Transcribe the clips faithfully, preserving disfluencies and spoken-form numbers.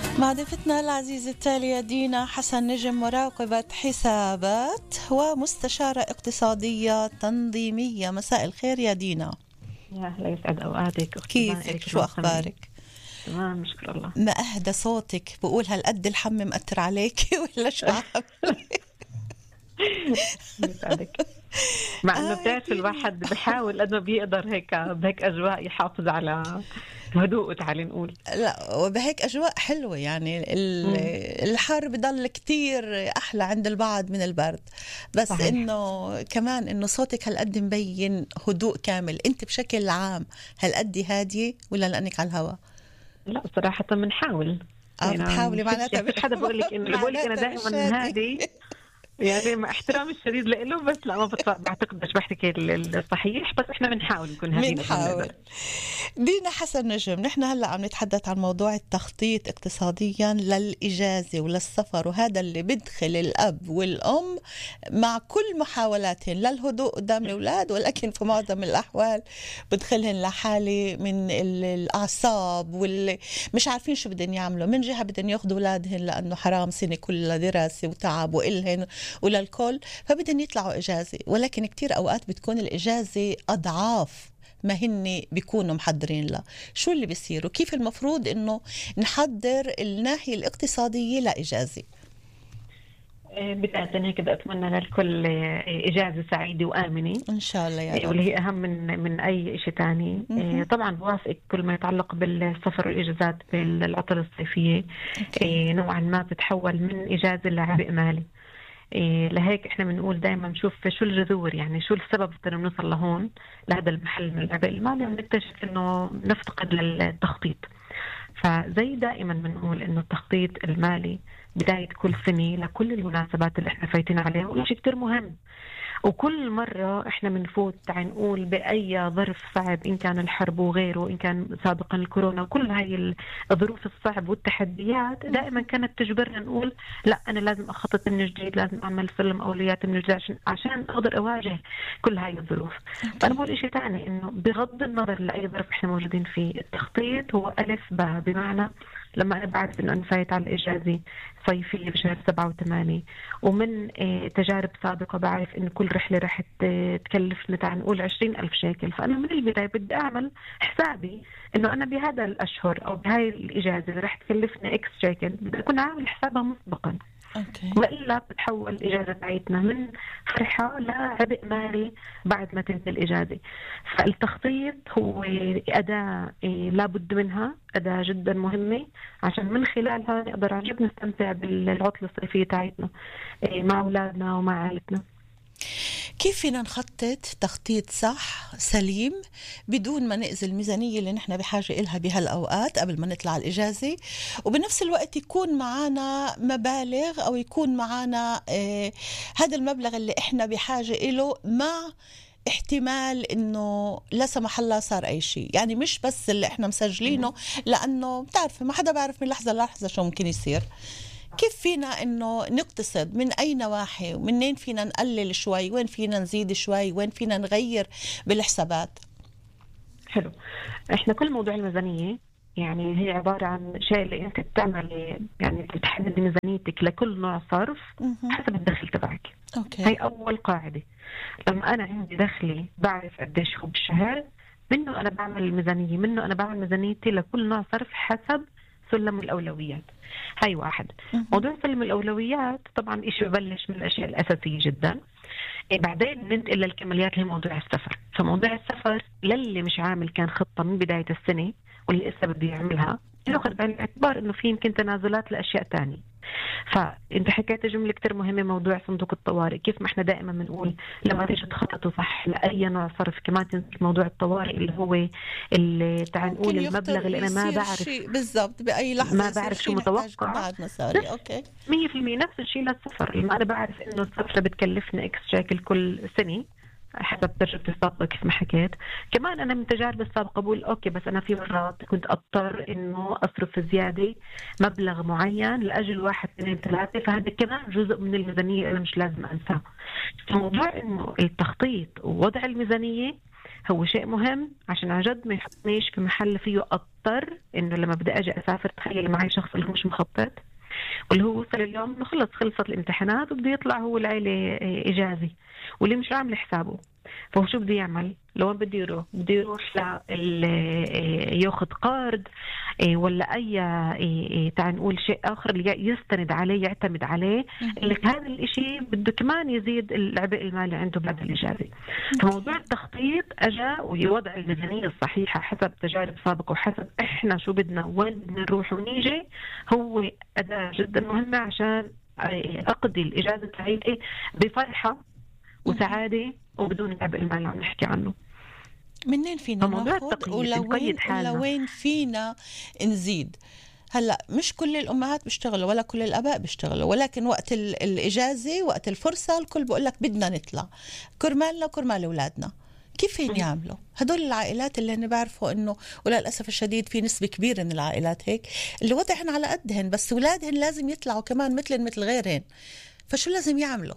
مع ضيفتنا العزيزة التالية دينا حسن نجم، مراقبة حسابات ومستشارة اقتصادية تنظيمية. مساء الخير يا دينا. يا أهلا، يسعد أوقاتك أختي. كيفك؟ شو أخبارك؟ تمام نشكر الله. ما أهدى صوتك، بقول هالقد الحم مأثر عليك ولا شو عاملة؟ يسعدك. مع إنه آه بتعرف الواحد بحاول قد ما بيقدر هيك بهيك أجواء يحافظ على هدوء، تعالي نقول. لا، وبهيك أجواء حلوة يعني. الحر بضل كتير أحلى عند البعض من البرد، بس صحيح. إنه كمان إنه صوتك هالقد مبين هدوء كامل. أنت بشكل عام هالقد هادية ولا لأنك على الهوا؟ لا صراحة بنحاول. اه بتحاولي، معناتها مش حدا بقول لك إنه بقول لك أنا دائما هادي يعني مع احترامي الشديد له، بس لا ما بعتقد مش بحكي الصحيح، بس احنا بنحاول نكون هادين. بنحاول. دينا حسن نجم، نحن هلا عم نتحدث عن موضوع التخطيط اقتصاديا للإجازة وللسفر، وهذا اللي بدخل الأب والأم مع كل محاولاتهم للهدوء قدام الأولاد، ولكن في معظم الأحوال بدخلهم لحالة من الأعصاب واللي مش عارفين شو بدهم يعملوا. من جهة بدهم ياخذوا أولادهم لأنه حرام سنة كلها دراسة وتعب وإلهن وللكل، فبدهم يطلعوا إجازة، ولكن كتير أوقات بتكون الإجازة أضعاف ما هن بيكونوا محضرين لها. شو اللي بيصير وكيف المفروض إنه نحضر الناحية الاقتصادية لإجازة؟ بداية هيك بدي أتمنى للكل إجازة سعيدة وآمنة إن شاء الله يا رب، واللي هي أهم من من أي شيء تاني. م- طبعا بوافق كل ما يتعلق بالسفر والإجازات بالعطلة الصيفية. إيه نوعا ما بتتحول من إجازة لعبء مالي. إيه لهيك إحنا بنقول دائما نشوف شو الجذور، يعني شو السبب إنه نوصل لهون لهذا المحل من العبء المالي، ونكتشف إنه نفتقد للتخطيط. فزي دائما بنقول إنه التخطيط المالي بداية كل سنة لكل المناسبات اللي إحنا فايتين عليها، وشيء كتير مهم. وكل مرة إحنا بنفوت تعال نقول بأي ظرف صعب، إن كان الحرب وغيره، إن كان سابقا الكورونا، وكل هاي الظروف الصعب والتحديات دائما كانت تجبرنا نقول لا أنا لازم أخطط من جديد، لازم أعمل سلم أولويات من جديد عشان عشان أقدر أواجه كل هاي الظروف. فأنا بقول إشي تاني، إنه بغض النظر لأي ظرف إحنا موجودين فيه، التخطيط هو ألف باء. بمعنى لما أنا بعرف إنه أنا فايت على الإجازة صيفية بشهر سبعة وثمانية، ومن تجارب سابقة بعرف إن كل رحلة رح تكلفني تعال نقول عشرين ألف شيكل، فأنا من البداية بدي أعمل حسابي إنه أنا بهذا الأشهر أو بهاي الإجازة اللي رح تكلفني إكس شيكل بدي أكون عامل حسابها مسبقا. أوكي. وإلا بتحول الإجازة بتاعتنا من فرحة لعبء مالي بعد ما تنتهي الإجازة. فالتخطيط هو أداة لابد منها، أداة جدا مهمة عشان من خلالها نقدر عن جد نستمتع بالعطلة الصيفية تاعتنا مع أولادنا ومع عائلتنا. كيف فينا نخطط تخطيط صح سليم بدون ما نأذي الميزانية اللي نحن بحاجة إلها بهالأوقات قبل ما نطلع الإجازة، وبنفس الوقت يكون معنا مبالغ أو يكون معنا آه هذا المبلغ اللي إحنا بحاجة إله، مع احتمال إنه لا سمح الله صار أي شيء، يعني مش بس اللي إحنا مسجلينه، لأنه بتعرف ما حدا بعرف من لحظة لحظة شو ممكن يصير. كيف فينا إنه نقتصد من أي نواحي، ومنين فينا نقلل شوي، وين فينا نزيد شوي، وين فينا نغير بالحسابات؟ حلو. إحنا كل موضوع الميزانية يعني هي عبارة عن شيء اللي أنت بتعمل، يعني بتحدد ميزانيتك لكل نوع صرف حسب الدخل تبعك. أوكي. هي أول قاعدة. لما أنا عندي دخلي بعرف قديش هو بالشهر، منه أنا بعمل الميزانية، منه أنا بعمل ميزانيتي لكل نوع صرف حسب سلم الأولويات. هاي واحد. موضوع سلم الأولويات طبعا إشي ببلش من الأشياء الأساسية جدا. إيه بعدين ننتقل للكماليات اللي موضوع السفر. فموضوع السفر للي مش عامل كان خطة من بداية السنة واللي لسه بده يعملها، ناخذ بعين الاعتبار إنه في يمكن تنازلات لأشياء تانية. فأنت حكيت جملة كتير مهمة، موضوع صندوق الطوارئ. كيف ما احنا دائما بنقول لما تيجي تخططوا صح لأي نوع صرف، كمان تنسى موضوع الطوارئ اللي هو اللي تعال نقول المبلغ اللي أنا ما بعرف بالضبط بأي لحظة ما بعرف شو متوقع بعد مصاري. أوكي. مية في المية نفس الشيء للسفر. لما أنا بعرف إنه السفرة بتكلفني إكس شكل كل سنة حسب تجربتي السابقة كيف ما حكيت، كمان أنا من تجارب السابقة بقول أوكي بس أنا في مرات كنت أضطر إنه أصرف زيادة مبلغ معين لأجل واحد اثنين ثلاثة، فهذا كمان جزء من الميزانية أنا مش لازم أنساه. موضوع إنه التخطيط ووضع الميزانية هو شيء مهم عشان عن جد ما يحطنيش في محل فيه أضطر إنه لما بدي أجي أسافر تخيل معي شخص اللي هو مش مخطط، واللي هو وصل اليوم إنه خلص خلصت الامتحانات وبده يطلع هو العيلة إجازي واللي مش عامل حسابه. فهو شو بده يعمل؟ لو بده يروح بده يروح ل ياخذ قرض ولا أي تعال نقول شيء آخر اللي يستند عليه يعتمد عليه، اللي هذا الإشي بده كمان يزيد العبء المالي عنده بعد الإجازة. فموضوع التخطيط أجا ووضع الميزانية الصحيحة حسب تجارب سابقة وحسب إحنا شو بدنا وين بدنا نروح ونيجي هو أداة جدا مهمة عشان أقضي الإجازة تاعتي بفرحة وسعادة وبدون العبء المالي اللي عم نحكي عنه. منين فينا ناخذ ولوين ولوين فينا نزيد؟ هلا مش كل الامهات بيشتغلوا ولا كل الاباء بيشتغلوا، ولكن وقت الاجازه وقت الفرصه الكل بقول لك بدنا نطلع كرمالنا وكرمال اولادنا. كيف فين يعملوا هدول العائلات اللي هن بعرفوا انه وللاسف الشديد في نسبه كبيره من العائلات هيك اللي وضعهن على قدهن بس اولادهن لازم يطلعوا كمان مثل مثل غيرهن، فشو لازم يعملوا؟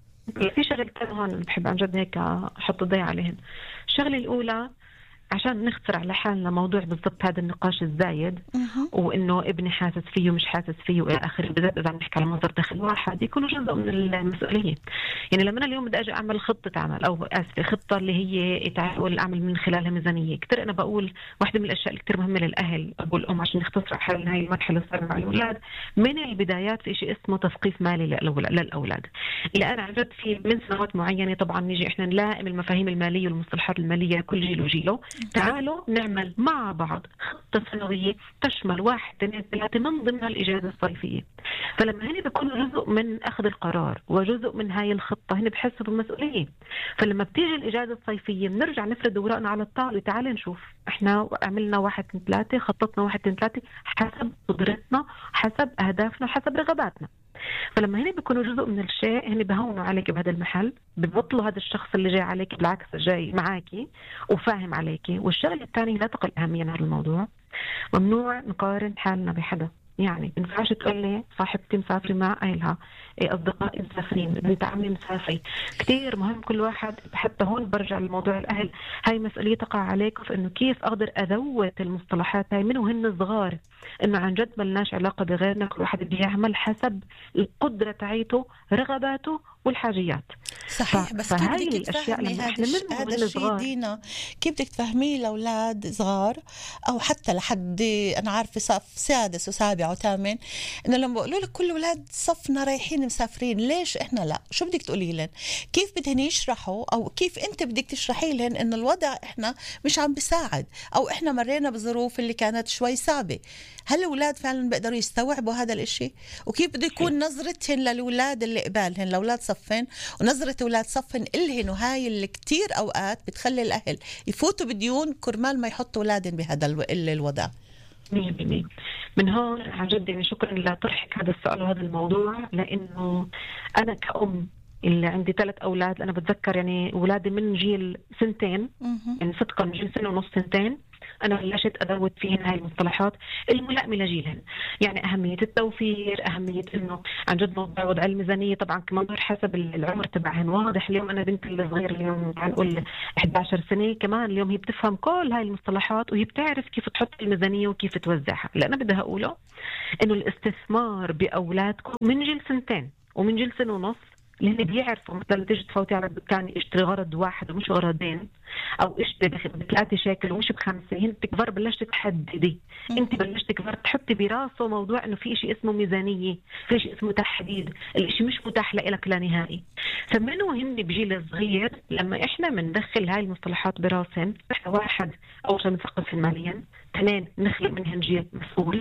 في شغلتين هون بحب عن جد هيك احط ضي عليهن. الشغله الاولى عشان نخسر على حالنا موضوع بالضبط هذا النقاش الزايد وانه ابني حاسس فيه ومش حاسس فيه والى اخره، بالذات اذا عم نحكي على مصدر دخل واحد يكونوا جزء من المسؤوليه. يعني لما انا اليوم بدي اجي اعمل خطه عمل او اسفه خطه اللي هي تعال اعمل من خلالها ميزانيه، كثير انا بقول واحده من الاشياء اللي كثير مهمه للاهل ابو الام عشان نختصر على حالنا هاي المرحله صار مع الاولاد من البدايات في شيء اسمه تثقيف مالي للاولاد. اللي انا عن جد في من سنوات معينه طبعا نيجي احنا نلائم المفاهيم الماليه والمصطلحات الماليه كل جيل وجيله، تعالوا نعمل مع بعض خطة سنوية تشمل واحد اثنين ثلاثة من ضمن الإجازة الصيفية. فلما هني بيكونوا جزء من أخذ القرار وجزء من هاي الخطة هني بحسوا بالمسؤولية. فلما بتيجي الإجازة الصيفية بنرجع نفرد ورقنا على الطاولة، تعال نشوف احنا عملنا واحد اثنين ثلاثة، خططنا واحد اثنين ثلاثة حسب قدرتنا حسب أهدافنا حسب رغباتنا. فلما هنا بيكونوا جزء من الشيء هنا بهونوا عليك بهذا المحل، ببطلوا هذا الشخص اللي جاي عليك بالعكس جاي معاكي وفاهم عليكي. والشغله الثانيه لا تقل اهميه من هذا الموضوع، ممنوع نقارن حالنا بحدا. يعني ما ينفعش تقول لي صاحبتي مسافرة مع أهلها، إيه أصدقائي مسافرين، بنت عمي مسافرة. كتير مهم كل واحد، حتى هون برجع لموضوع الأهل، هاي مسؤولية تقع عليكم في إنه كيف أقدر أذوت المصطلحات هاي من وهن صغار، إنه عن جد ملناش علاقة بغيرنا، كل واحد بيعمل حسب القدرة تاعيته رغباته والحاجيات. صحيح. بس كيف بدك تفهمي هذا الشيء دينا؟ كيف بدك تفهميه لأولاد صغار أو حتى لحد أنا عارفة صف سادس وسابع وثامن، إنه لما بقولوا لك كل أولاد صفنا رايحين مسافرين ليش إحنا لا؟ شو بدك تقولي لهم؟ كيف بدهن يشرحوا أو كيف أنت بدك تشرحي لهم إنه الوضع إحنا مش عم بيساعد أو إحنا مرينا بظروف اللي كانت شوي صعبة؟ هل الأولاد فعلا بيقدروا يستوعبوا هذا الإشي؟ وكيف بده يكون نظرتهن للأولاد اللي قبالهن لأولاد صفين ونظرة أولاد صفن إلهن؟ وهاي اللي كتير أوقات بتخلي الأهل يفوتوا بديون كرمال ما يحطوا أولادهم بهذا الوضع. مية بالمية. من هون عن جد يعني شكرا لطرحك هذا السؤال وهذا الموضوع، لأنه أنا كأم اللي عندي ثلاث أولاد، أنا بتذكر يعني أولادي من جيل سنتين يعني صدقا من جيل سنة ونص سنتين أنا بلشت أذوت فيهن هاي المصطلحات الملائمة لجيلهن، يعني أهمية التوفير، أهمية إنه عن جد موضوع وضع الميزانية طبعا كمان حسب العمر تبعهن واضح. اليوم أنا بنتي الصغيرة اليوم هنقول إحدى عشرة سنة كمان اليوم هي بتفهم كل هاي المصطلحات وهي بتعرف كيف تحط الميزانية وكيف توزعها. لأن بدها أقوله إنه الاستثمار بأولادكم من جيل سنتين ومن جيل سنة ونص اللي بيعرفوا مثلا تيجي تفوتي على الدكان اشتري غرض واحد ومش غرضين، او اشتري بثلاثة شيكل ومش بخمسة، انت كبر بلشت تحددي، انت بلشت كبر تحطي براسه موضوع انه في شيء اسمه ميزانيه، في شيء اسمه تحديد، الشيء مش متاح لك لا نهائي. فمن وهن بجيل صغير لما احنا بندخل هاي المصطلحات براسهم، احنا واحد اول شيء بنثقف ماليا، اثنين نخلق منهن جيل مسؤول،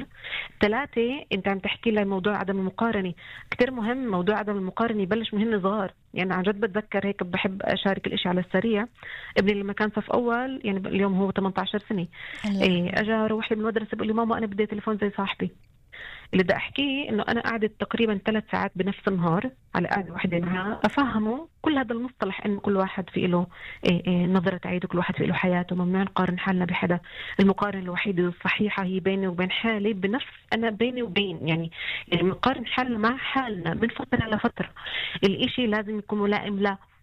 ثلاثة انت عم تحكي لي موضوع عدم المقارنة، كتير مهم موضوع عدم المقارنة يبلش مهن صغار. يعني عن جد بتذكر هيك بحب أشارك الإشي على السريع، ابني لما كان صف أول يعني اليوم هو ثمانية عشر سنة، إيه أجا روح لي من المدرسة بقول لي ماما أنا بدي تليفون زي صاحبي. اللي بدي أحكيه إنه أنا قعدت تقريبا ثلاث ساعات بنفس النهار على قاعدة واحدة معها أفهمه كل هذا المصطلح، إنه كل واحد في له إيه إيه نظرة عيده، كل واحد في له حياته، ممنوع نقارن حالنا بحدا. المقارنة الوحيدة الصحيحة هي بيني وبين حالي بنفس أنا بيني وبين يعني يعني نقارن حالنا مع حالنا من فترة لفترة. الإشي لازم يكون ملائم لا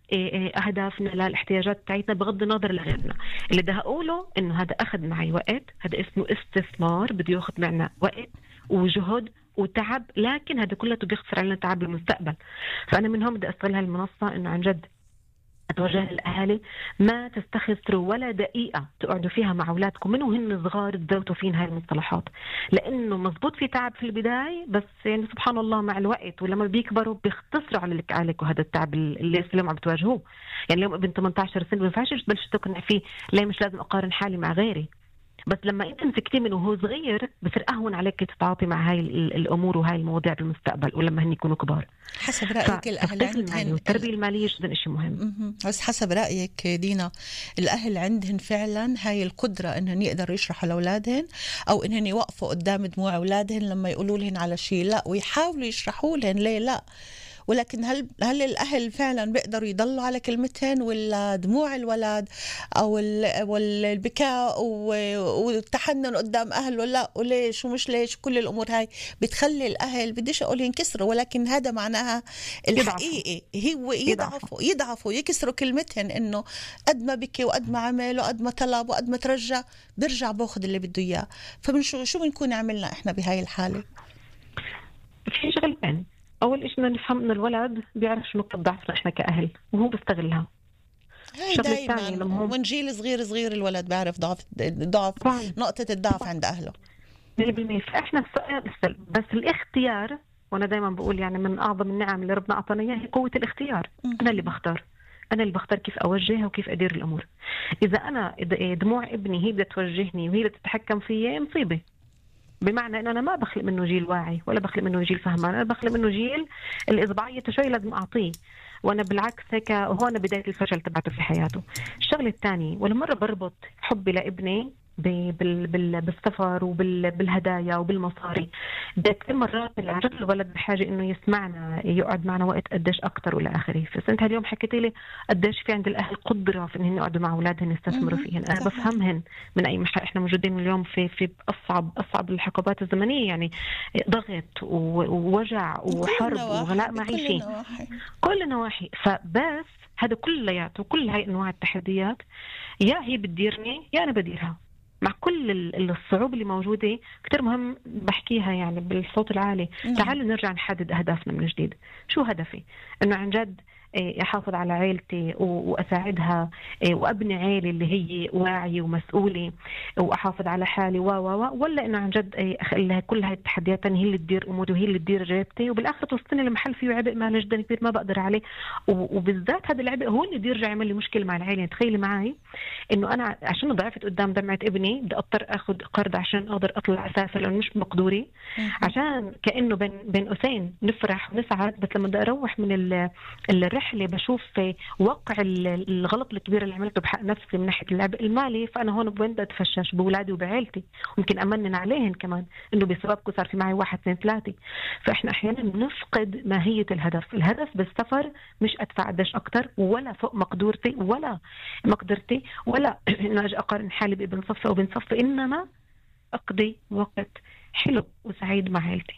أهدافنا للاحتياجات بتاعتنا بغض النظر لغيرنا. اللي ده هقوله إنه هذا أخذ معي وقت، هذا اسمه استثمار، بده ياخذ معنا وقت وجهد وتعب، لكن هذا كله بيخسر علينا تعب المستقبل. فأنا من هون بدي أستغل هالمنصة إنه عن جد أتوجه للأهالي، ما تستخسروا ولا دقيقة تقعدوا فيها مع أولادكم من وهن صغار تزوتوا فين هاي المصطلحات، لأنه مزبوط في تعب في البداية، بس يعني سبحان الله مع الوقت ولما بيكبروا بيختصروا على اللي عليكم هذا التعب اللي اليوم عم بتواجهوه. يعني اليوم ابن ثمانية عشر سنة ما ينفعش تبلش تقنع فيه لا مش لازم أقارن حالي مع غيري، بس لما انت مسكتيه منه وهو صغير بصير اهون عليك تتعاطي مع هاي الامور وهاي المواضيع بالمستقبل ولما هن يكونوا كبار. حسب رايك الاهل عندهم التربيه الماليه جدا شيء مهم. بس حسب رايك دينا الاهل عندهم فعلا هاي القدره انهم يقدروا يشرحوا لاولادهم او انهم يوقفوا قدام دموع اولادهم لما يقولوا لهم على شيء لا ويحاولوا يشرحوا لهم ليه لا؟ ولكن هل هل الاهل فعلا بيقدروا يضلوا على كلمتين ولا دموع الولد او البكاء والتحنن قدام اهله لا وليش ومش ليش؟ كل الامور هاي بتخلي الاهل بديش اقول ينكسروا، ولكن هذا معناها الحقيقي هو يضعفوا يضعفوا يكسروا كلمتهم انه قد ما بكي وقد ما عمل وقد ما طلب وقد ما ترجع برجع باخذ اللي بده اياه. فمن شو شو بنكون عملنا احنا بهاي الحاله؟ في شغلتين، أول إشي بدنا نفهم إن الولد بيعرف شو نقطة ضعفنا إحنا كأهل وهو بيستغلها. هاي دايما من جيل صغير صغير الولد بيعرف ضعف ضعف نقطة الضعف عند أهله. فإحنا بس الاختيار، وأنا دايما بقول يعني من أعظم النعم اللي ربنا أعطانا إياها هي قوة الاختيار. أنا اللي بختار، أنا اللي بختار كيف أوجهها وكيف أدير الأمور. إذا أنا دموع ابني هي بدها توجهني وهي بدها تتحكم فيي مصيبة، بمعنى أن أنا ما بخلق منه جيل واعي ولا بخلق منه جيل فهمان، أنا بخلق منه جيل الإصبعية شوي لازم أعطيه، وأنا بالعكس هيك هون بداية الفشل تبعته في حياته. الشغلة الثانية ولا مرة بربط حبي لابني بالسفر وبالهدايا وبالمصاري. كثير مرات العجل الولد بحاجة إنه يسمعنا يقعد معنا وقت قديش أكتر ولا آخره. فأنت اليوم حكيت لي قديش في عند الأهل قدرة في إنهم يقعدوا مع أولادهم يستثمروا فيهن. أنا بفهمهن من أي محل إحنا موجودين اليوم في في أصعب أصعب الحقبات الزمنية، يعني ضغط ووجع وحرب وغلاء معيشي كل النواحي. فبس هذا كلياته كل هاي أنواع التحديات يا هي بتديرني يا أنا بديرها مع كل الصعوبة اللي موجودة. كتير مهم بحكيها يعني بالصوت العالي. تعالوا نرجع نحدد أهدافنا من جديد. شو هدفي؟ إنه عن جد أحافظ على عائلتي وأساعدها وأبني عائلة اللي هي واعية ومسؤولة وأحافظ على حالي و و ولا إنه عن جد كل هاي التحديات هي اللي تدير أموري وهي اللي تدير جيبتي وبالآخر توصلني لمحل فيه عبء مالي جدا كبير ما بقدر عليه. وبالذات هذا العبء هو اللي بيرجع يعمل لي مشكلة مع العائلة. تخيلي معي إنه أنا عشان ضعفت قدام دمعة ابني بدي أضطر أخذ قرض عشان أقدر أطلع أسافر لأنه مش بمقدوري، عشان كأنه بين بين قوسين نفرح ونسعد، بس لما بدي أروح من الرحلة اللي بشوف في وقع الغلط الكبير اللي عملته بحق نفسي من ناحية العبء المالي، فأنا هون بوين أتفشش بولادي وبعائلتي وممكن أمنن عليهن كمان إنه بسببكم صار في معي واحد اثنين ثلاثة. فإحنا أحيانا نفقد ماهية الهدف. الهدف بالسفر مش أدفع قديش أكتر ولا فوق مقدورتي ولا مقدرتي ولا إنه أجي أقارن حالي بابن صفي أو بن صفي، إنما أقضي وقت حلو وسعيد مع عائلتي.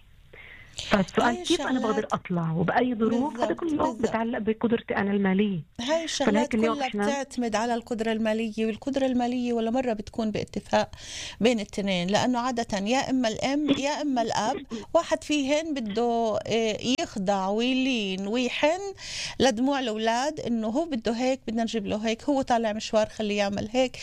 فالسؤال كيف أنا بقدر أطلع وبأي ظروف؟ هذا كله بتعلق بقدرتي أنا المالية. هاي الشغلات كلها بتعتمد على القدرة المالية، والقدرة المالية ولا مرة بتكون باتفاق بين التنين، لأنه عادة يا إما الأم يا إما الأب واحد فيهن بده يخضع ويلين ويحن لدموع الأولاد إنه هو بده هيك بدنا نجيب له هيك، هو طالع مشوار خليه يعمل هيك.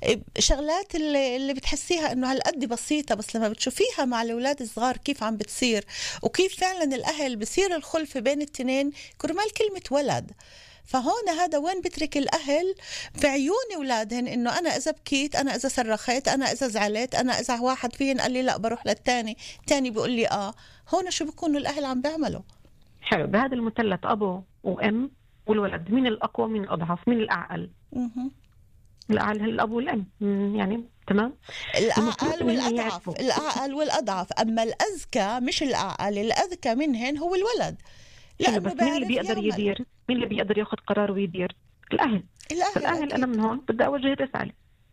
شغلات اللي, اللي بتحسيها إنه هالقد بسيطة، بس لما بتشوفيها مع الأولاد الصغار كيف عم بتصير وكيف فعلا الأهل بصير الخلف بين التنين كرمال كلمة ولد. فهون هذا وين بترك الأهل في عيون أولادهن إنه أنا إذا بكيت، أنا إذا صرخت، أنا إذا زعلت، أنا إذا واحد فيهن قال لي لا بروح للتاني، تاني بيقول لي آه. هون شو بيكونوا الأهل عم بيعملوا؟ حلو. بهذا المثلث أبو وأم والولد، مين الأقوى مين الأضعف مين الأعقل؟ الأعقل الأب والأم يعني. تمام. الأعقل والأضعف، الأعقل والأضعف. أما الأذكى مش الأعقل، الأذكى منهن هو الولد. لأنه بس مين اللي بيقدر يعمل. يدير؟ مين اللي بيقدر ياخد قرار ويدير؟ الأهل. الأهل, الأهل أنا من هون بدي أوجه رسالة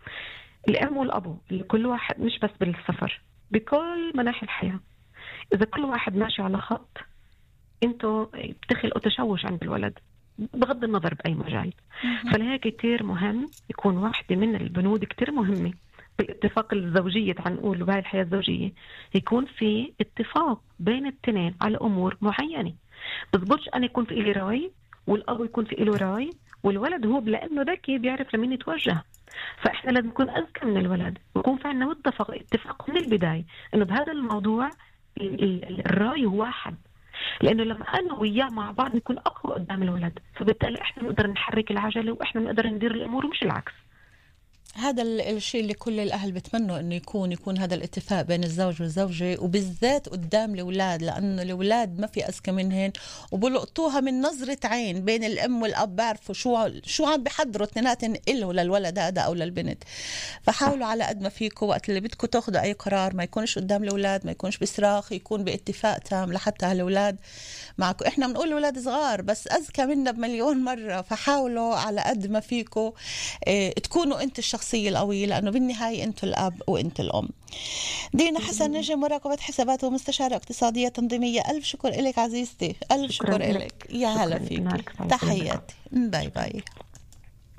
الأم والأبو لكل واحد، مش بس بالسفر، بكل مناحي الحياة. إذا كل واحد ماشي على خط انتوا بتخلقوا تشوش عند الولد، بغض النظر بأي مجال. فلهيك كتير مهم يكون واحدة من البنود كتير مهمة بالاتفاق الزوجية، تعال نقول بهاي الحياة الزوجية يكون في اتفاق بين التنين على أمور معينة. بزبطش أنا يكون في إلي رأي والأب يكون في إله رأي والولد هو لأنه ذكي بيعرف لمين يتوجه. فإحنا لازم نكون أذكى من الولد ويكون في عنا اتفاق اتفاق من البداية إنه بهذا الموضوع الرأي واحد، لأنه لما أنا وياه مع بعض نكون أقوى قدام الولد، فبالتالي إحنا نقدر نحرك العجلة وإحنا نقدر ندير الأمور ومش العكس. هذا الشيء اللي كل الأهل بتمنوا إنه يكون يكون هذا الاتفاق بين الزوج والزوجة، وبالذات قدام الأولاد، لأنه الأولاد ما في أذكى منهن وبلقطوها من نظرة عين بين الأم والأب، بعرفوا شو شو عم بحضروا اثنيناتن إله للولد هذا أو للبنت. فحاولوا على قد ما فيكم وقت اللي بدكم تاخذوا أي قرار ما يكونش قدام الأولاد، ما يكونش بصراخ، يكون باتفاق تام لحتى هالأولاد معكم. إحنا بنقول الأولاد صغار بس أذكى منا بمليون مرة، فحاولوا على قد ما فيكم اه تكونوا أنت الشخصية القوية، لأنه بالنهاية أنتوا الأب وأنت الأم. دينا حسن نجم، مراقبة حسابات ومستشارة اقتصادية تنظيمية، ألف شكر إليك عزيزتي، ألف شكر, شكر إليك. يا هلا فيك، تحياتي، باي باي.